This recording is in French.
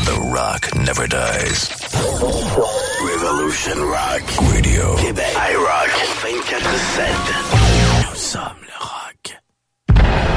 the rock never dies. Revolution Rock Radio. Québec. iRock 24/7.